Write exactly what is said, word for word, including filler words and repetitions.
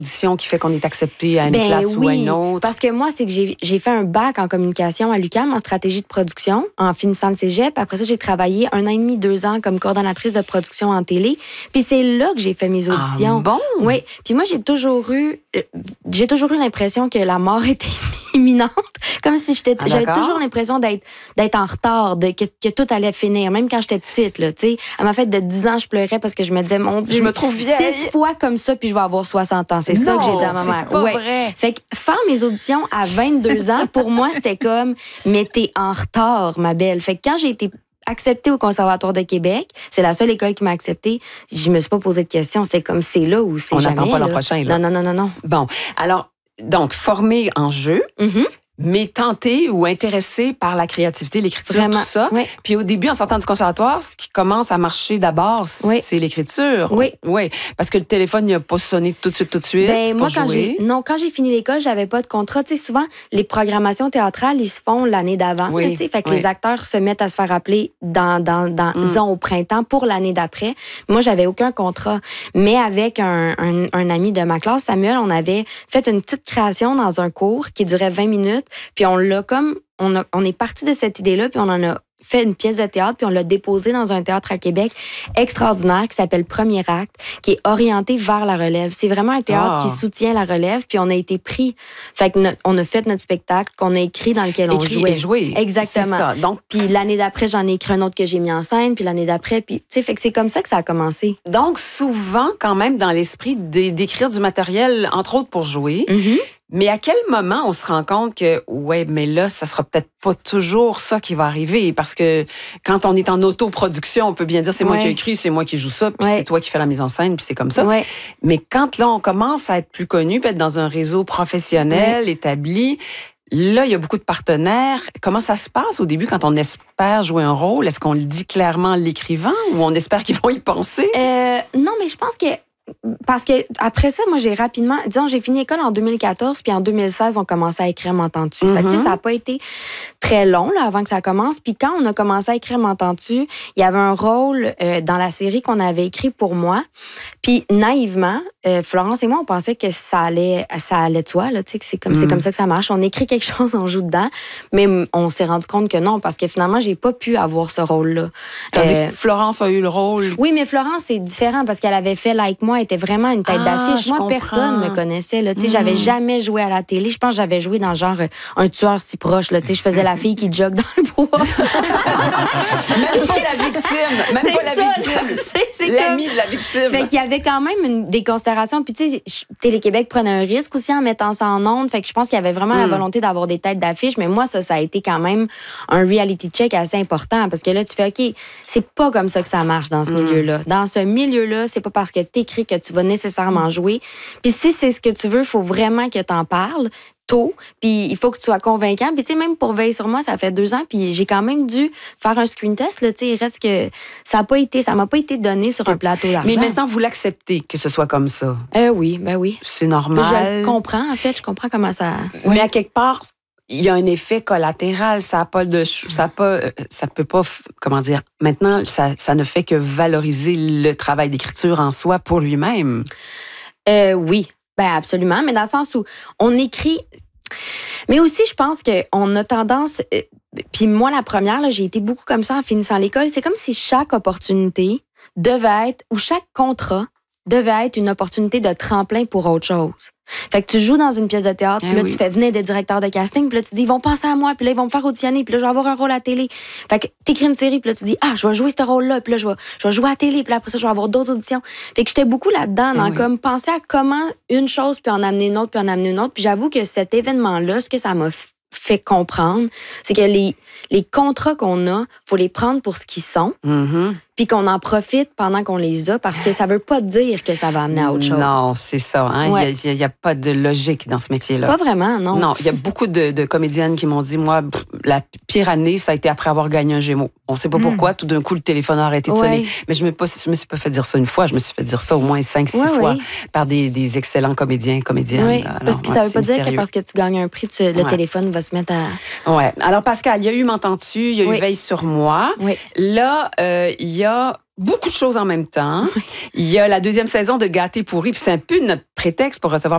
audition qui fait qu'on est accepté à une ben place oui, ou à une autre? Parce que moi, c'est que j'ai, j'ai fait un bac en communication à l'U Q A M en stratégie de production en finissant le cégep. Après ça, j'ai travaillé un an et demi, deux ans comme coordonnatrice de production en télé. Puis c'est là que j'ai fait mes auditions. Ah bon? Oui. Puis moi, j'ai toujours eu, j'ai toujours eu l'impression que la mort était imminente. Comme si j'étais, ah, j'avais toujours l'impression d'être, d'être en retard, de, que, que tout allait finir. Même quand j'étais petite, là, tu sais. À ma fête de dix ans, je pleurais parce que je me disais, mon Dieu, je me trouve vieille. Six fois comme ça, puis je vais avoir soixante ans. C'est non, ça que j'ai dit à ma mère. C'est pas ouais. vrai. Fait que faire mes auditions à vingt-deux ans, pour moi, c'était comme, mais t'es en retard, ma belle. Fait que quand j'ai été acceptée au Conservatoire de Québec, c'est la seule école qui m'a acceptée, je me suis pas posé de questions. C'est comme, c'est là ou c'est On jamais. On n'attend pas là. l'an prochain, là. Non, non, non, non, non. Bon. Alors, donc, formé en jeu. Mm-hmm. Mais tenté ou intéressé par la créativité, l'écriture, Vraiment, tout ça. oui. Puis au début, en sortant du conservatoire, ce qui commence à marcher d'abord, oui. c'est l'écriture. Oui. Oui. Parce que le téléphone n'a pas sonné tout de suite, tout de suite. Ben, moi, quand jouer. j'ai, non, quand j'ai fini l'école, j'avais pas de contrat. Tu sais, souvent, les programmations théâtrales, ils se font l'année d'avant. Oui. Tu sais, fait que oui. les acteurs se mettent à se faire appeler dans, dans, dans mm. disons, au printemps pour l'année d'après. Moi, j'avais aucun contrat. Mais avec un, un, un ami de ma classe, Samuel, on avait fait une petite création dans un cours qui durait vingt minutes. Puis on l'a comme, on, a, on est parti de cette idée-là, puis on en a fait une pièce de théâtre, puis on l'a déposée dans un théâtre à Québec extraordinaire qui s'appelle Premier Acte, qui est orienté vers la relève. C'est vraiment un théâtre ah. qui soutient la relève, puis on a été pris. Fait que notre, on a fait notre spectacle qu'on a écrit dans lequel écrit on jouait. Et joué. Exactement. C'est ça. Donc, puis l'année d'après, j'en ai écrit un autre que j'ai mis en scène, puis l'année d'après, puis tu sais, fait que c'est comme ça que ça a commencé. Donc, souvent, quand même, dans l'esprit d'écrire du matériel, entre autres pour jouer, mm-hmm. Mais à quel moment on se rend compte que, ouais, mais là, ça sera peut-être pas toujours ça qui va arriver? Parce que quand on est en autoproduction, on peut bien dire, c'est moi ouais. qui ai écrit, c'est moi qui joue ça, puis ouais. c'est toi qui fais la mise en scène, puis c'est comme ça. Ouais. Mais quand là, on commence à être plus connu, puis être dans un réseau professionnel, ouais. établi, là, il y a beaucoup de partenaires. Comment ça se passe au début quand on espère jouer un rôle? Est-ce qu'on le dit clairement en l'écrivant ou on espère qu'ils vont y penser? Euh, non, mais je pense que parce que après ça, moi, j'ai rapidement... Disons, j'ai fini l'école en deux mille quatorze, puis en deux mille seize, on commençait à écrire M'entends-tu. Mm-hmm. Fait que, tu sais, ça n'a pas été très long là, avant que ça commence. Puis quand on a commencé à écrire M'entends-tu, il y avait un rôle euh, dans la série qu'on avait écrit pour moi. Puis naïvement, euh, Florence et moi, on pensait que ça allait, ça allait de soi. Là, tu sais, que c'est comme, mm. c'est comme ça que ça marche. On écrit quelque chose, on joue dedans. Mais on s'est rendu compte que non, parce que finalement, j'ai pas pu avoir ce rôle-là. Tandis euh, que Florence a eu le rôle. Oui, mais Florence, c'est différent parce qu'elle avait fait Like Moi, était vraiment une tête ah, d'affiche. Moi, comprends. personne me connaissait. Là. Mm. J'avais jamais joué à la télé. Je pense que j'avais joué dans genre un tueur si proche. Là. Je faisais la fille qui jogue dans le bois. Même pas la victime. Même c'est pas la ça, victime. C'est, c'est l'amie comme... de la victime. Fait qu'il y avait quand même une, des considérations. Puis tu sais, Télé-Québec prenait un risque aussi en mettant ça en ondes. Fait que je pense qu'il y avait vraiment mm. la volonté d'avoir des têtes d'affiche. Mais moi, ça, ça a été quand même un reality check assez important. Parce que là, tu fais, OK, c'est pas comme ça que ça marche dans ce mm. milieu-là. Dans ce milieu-là, c'est pas parce que t'écris que tu vas nécessairement jouer. Puis si c'est ce que tu veux, il faut vraiment que t'en parles tôt, puis il faut que tu sois convaincant. Puis tu sais, même pour Veille sur moi, ça fait deux ans, puis j'ai quand même dû faire un screen test. Là, tu sais, il reste que ça a pas été, ça m'a pas été donné sur un plateau d'argent. Mais maintenant, vous l'acceptez que ce soit comme ça? Euh, oui, ben oui. C'est normal. Je comprends, en fait, je comprends comment ça... Mais à quelque part, il y a un effet collatéral. Ça a pas de, ça a pas, ça peut pas, comment dire. Maintenant, ça, ça ne fait que valoriser le travail d'écriture en soi pour lui-même. Euh, oui, ben absolument. Mais dans le sens où on écrit. Mais aussi, je pense qu'on a tendance. Euh, puis moi, la première, là, j'ai été beaucoup comme ça en finissant l'école. C'est comme si chaque opportunité devait être, ou chaque contrat devait être une opportunité de tremplin pour autre chose. Fait que tu joues dans une pièce de théâtre, puis là, oui. tu fais venir des directeurs de casting, puis là, tu dis, ils vont penser à moi, puis là, ils vont me faire auditionner, puis là, je vais avoir un rôle à la télé. Fait que t'écris une série, puis là, tu dis, ah, je vais jouer ce rôle-là, puis là, je vais, je vais jouer à la télé, puis là, après ça, je vais avoir d'autres auditions. Fait que j'étais beaucoup là-dedans, dans oui. comme penser à comment une chose, puis en amener une autre, puis en amener une autre. Puis j'avoue que cet événement-là, ce que ça m'a fait comprendre, c'est que les, les contrats qu'on a, faut les prendre pour ce qu'ils sont. Mm-hmm. Puis qu'on en profite pendant qu'on les a, parce que ça veut pas dire que ça va amener à autre chose. Non, c'est ça. Hein? Ouais. Il n'y a, a, a pas de logique dans ce métier-là. Pas vraiment, non. Non, il y a beaucoup de, de comédiennes qui m'ont dit, moi, pff, la pire année, ça a été après avoir gagné un Gémeaux. On ne sait pas mm. pourquoi, tout d'un coup, le téléphone a arrêté de ouais. sonner. Mais je ne me, me suis pas fait dire ça une fois, je me suis fait dire ça au moins cinq, six ouais, fois oui. par des, des excellents comédiens, comédiennes. Oui, Alors, parce que ouais, ça ne veut pas mystérieux. dire que parce que tu gagnes un prix, tu, le ouais. téléphone va se mettre à... Ouais. Alors, Pascal, il y a eu M'entends-tu, il y a oui. eu Veille sur moi. Oui. Là, euh, il y a beaucoup de choses en même temps. Oui. Il y a la deuxième saison de Gâté pourri, puis c'est un peu notre prétexte pour recevoir